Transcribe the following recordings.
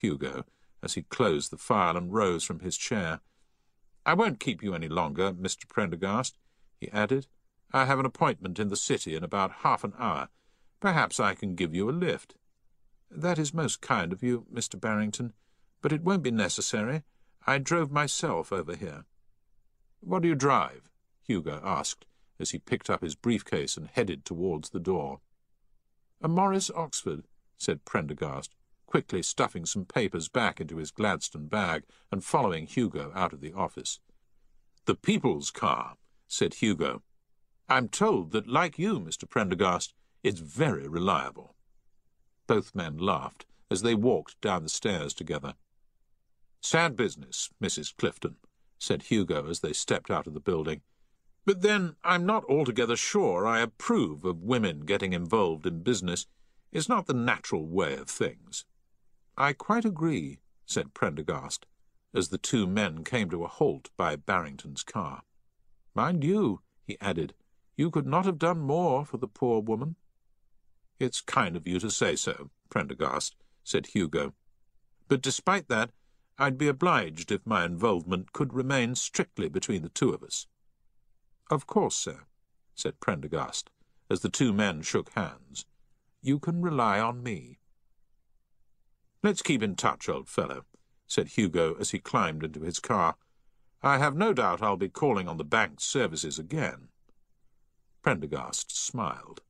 Hugo, as he closed the file and rose from his chair. "I won't keep you any longer, Mr. Prendergast," he added. "I have an appointment in the city in about half an hour. Perhaps I can give you a lift." "That is most kind of you, Mr. Barrington, but it won't be necessary. I drove myself over here." "What do you drive?" Hugo asked, as he picked up his briefcase and headed towards the door. "A Morris Oxford," said Prendergast, quickly stuffing some papers back into his Gladstone bag and following Hugo out of the office. "The people's car," said Hugo. "I'm told that, like you, Mr. Prendergast, it's very reliable." Both men laughed as they walked down the stairs together. "Sad business, Mrs. Clifton," said Hugo as they stepped out of the building. "But then I'm not altogether sure I approve of women getting involved in business. It's not the natural way of things." "I quite agree," said Prendergast, as the two men came to a halt by Barrington's car. "Mind you," he added, "you could not have done more for the poor woman." "It's kind of you to say so, Prendergast," said Hugo. "But despite that, I'd be obliged if my involvement could remain strictly between the two of us." "Of course, sir," said Prendergast, as the two men shook hands. "You can rely on me." "Let's keep in touch, old fellow," said Hugo as he climbed into his car. "I have no doubt I'll be calling on the bank's services again." Prendergast smiled.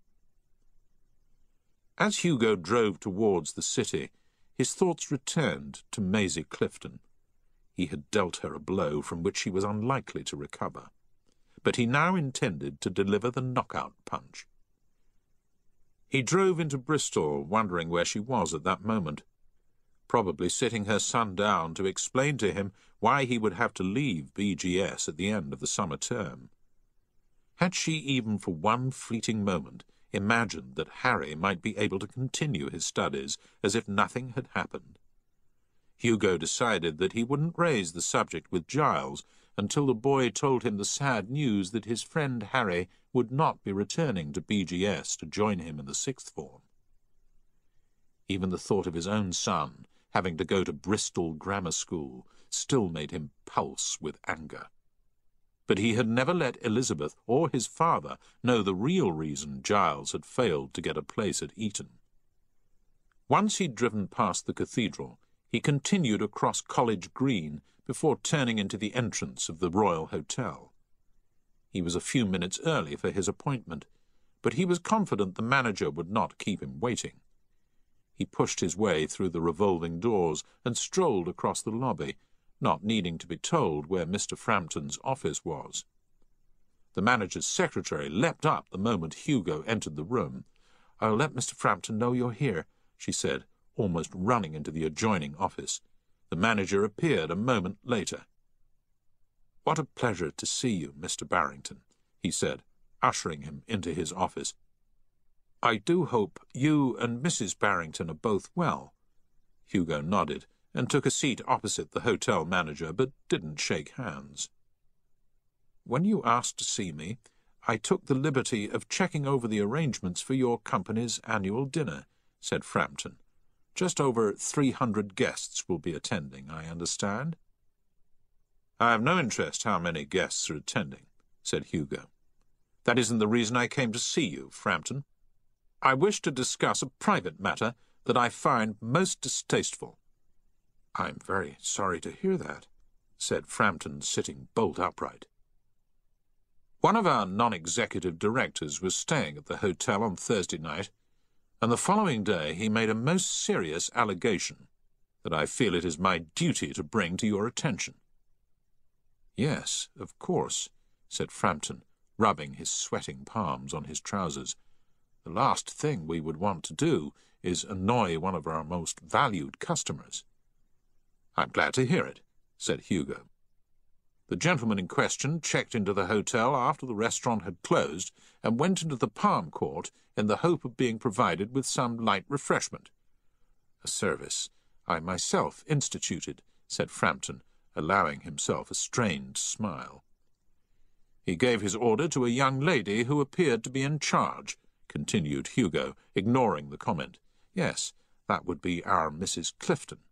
As Hugo drove towards the city, his thoughts returned to Maisie Clifton. He had dealt her a blow from which she was unlikely to recover, but he now intended to deliver the knockout punch. He drove into Bristol, wondering where she was at that moment. Probably sitting her son down to explain to him why he would have to leave BGS at the end of the summer term. Had she even for one fleeting moment imagined that Harry might be able to continue his studies as if nothing had happened? Hugo decided that he wouldn't raise the subject with Giles until the boy told him the sad news that his friend Harry would not be returning to BGS to join him in the sixth form. Even the thought of his own son having to go to Bristol Grammar School still made him pulse with anger. But he had never let Elizabeth or his father know the real reason Giles had failed to get a place at Eton. Once he'd driven past the cathedral, he continued across College Green before turning into the entrance of the Royal Hotel. He was a few minutes early for his appointment, but he was confident the manager would not keep him waiting. He pushed his way through the revolving doors and strolled across the lobby, not needing to be told where Mr. Frampton's office was. The manager's secretary leapt up the moment Hugo entered the room. "I'll let Mr. Frampton know you're here," she said, almost running into the adjoining office. The manager appeared a moment later. "What a pleasure to see you, Mr. Barrington," he said, ushering him into his office. "I do hope you and Mrs. Barrington are both well." Hugo nodded and took a seat opposite the hotel manager, but didn't shake hands. "When you asked to see me, I took the liberty of checking over the arrangements for your company's annual dinner," said Frampton. "Just over 300 guests will be attending, I understand." "I have no interest how many guests are attending," said Hugo. "That isn't the reason I came to see you, Frampton. I wish to discuss a private matter that I find most distasteful." "I'm very sorry to hear that," said Frampton, sitting bolt upright. "One of our non-executive directors was staying at the hotel on Thursday night, and the following day he made a most serious allegation that I feel it is my duty to bring to your attention." "Yes, of course," said Frampton, rubbing his sweating palms on his trousers. "The last thing we would want to do is annoy one of our most valued customers." "I'm glad to hear it," said Hugo. The gentleman in question checked into the hotel after the restaurant had closed and went into the Palm Court in the hope of being provided with some light refreshment. "A service I myself instituted," said Frampton, allowing himself a strained smile. "He gave his order to a young lady who appeared to be in charge," continued Hugo, ignoring the comment. "Yes, that would be our Mrs. Clifton."